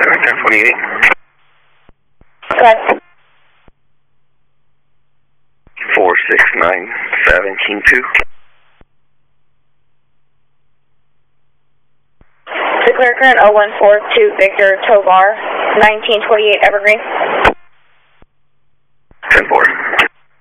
1028. Correct. 469-17-2. Declare current 014 Victor Tovar, 1928 Evergreen. 10-4.